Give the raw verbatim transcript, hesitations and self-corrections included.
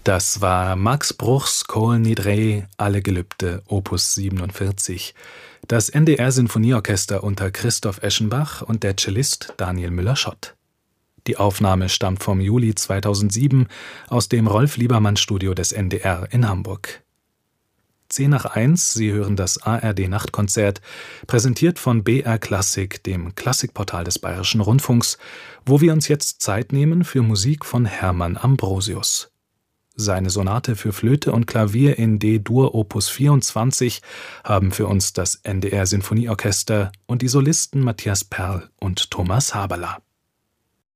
Das war Max Bruchs Kol Nidre, Alle Gelübde, Opus siebenundvierzig. Das N D R-Sinfonieorchester unter Christoph Eschenbach und der Cellist Daniel Müller-Schott. Die Aufnahme stammt vom Juli zweitausendsieben aus dem Rolf-Liebermann-Studio des N D R in Hamburg. zehn nach eins, Sie hören das A R D-Nachtkonzert, präsentiert von B R Klassik, dem Klassikportal des Bayerischen Rundfunks, wo wir uns jetzt Zeit nehmen für Musik von Hermann Ambrosius. Seine Sonate für Flöte und Klavier in D-Dur Opus vierundzwanzig haben für uns das N D R-Sinfonieorchester und die Solisten Matthias Perl und Thomas Haberler.